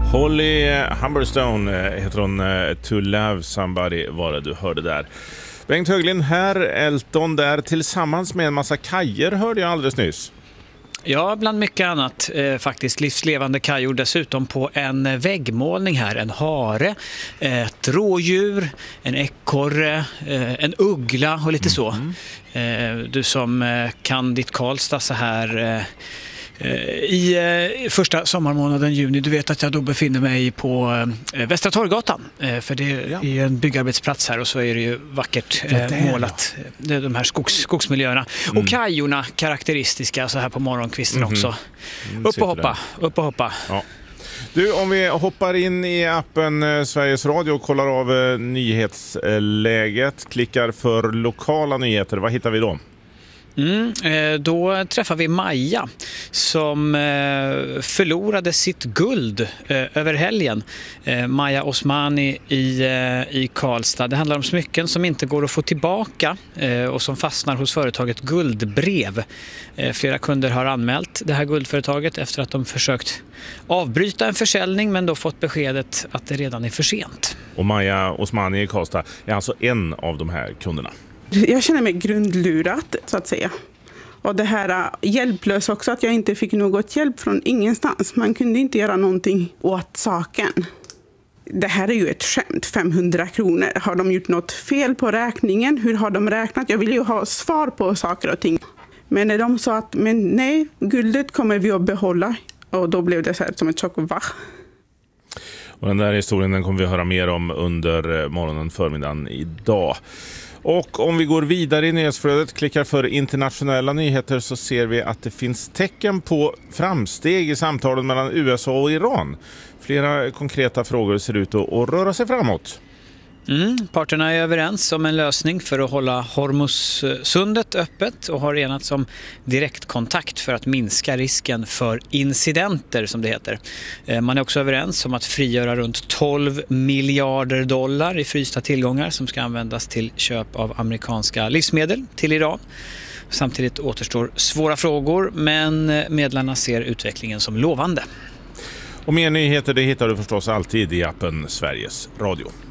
Holly Humberstone heter hon. To Love Somebody var det du hörde där. Bengt Höglind här, Elton där, tillsammans med en massa kajer hörde jag alldeles nyss. Ja, bland mycket annat faktiskt livslevande kajor, dessutom på en väggmålning här. En hare, ett rådjur, en ekorre, en uggla och lite så. Du som kan ditt Karlstad så här i första sommarmånaden juni, du vet att jag då befinner mig på Västra Torggatan, för det är en byggarbetsplats här och så är det ju vackert målat, de här skogsmiljöerna. Och kajorna karaktäristiska så här på morgonkvisten också. Upp och hoppa. Ja. Du, om vi hoppar in i appen Sveriges Radio och kollar av nyhetsläget, klickar för lokala nyheter, vad hittar vi då? Då träffar vi Maja som förlorade sitt guld över helgen. Maja Osmani i Karlstad. Det handlar om smycken som inte går att få tillbaka och som fastnar hos företaget Guldbrev. Flera kunder har anmält det här guldföretaget efter att de försökt avbryta en försäljning men då fått beskedet att det redan är för sent. Och Maja Osmani i Karlstad är alltså en av de här kunderna. Jag känner mig grundlurad, så att säga. Och det här hjälplös också, att jag inte fick något hjälp från ingenstans. Man kunde inte göra någonting åt saken. Det här är ju ett skämt, 500 kronor. Har de gjort något fel på räkningen? Hur har de räknat? Jag vill ju ha svar på saker och ting. Men när de sa att men nej, guldet kommer vi att behålla. Och då blev det så här som ett chock. Va? Och den där historien den kommer vi höra mer om under morgonen, förmiddagen idag. Och om vi går vidare i nyhetsflödet, klickar för internationella nyheter, så ser vi att det finns tecken på framsteg i samtalen mellan USA och Iran. Flera konkreta frågor ser ut att röra sig framåt. Parterna är överens om en lösning för att hålla Hormuzsundet öppet och har enats om direktkontakt för att minska risken för incidenter, som det heter. Man är också överens om att frigöra runt 12 miljarder dollar i frysta tillgångar som ska användas till köp av amerikanska livsmedel till Iran. Samtidigt återstår svåra frågor, men medlarna ser utvecklingen som lovande. Och mer nyheter det hittar du förstås alltid i appen Sveriges Radio.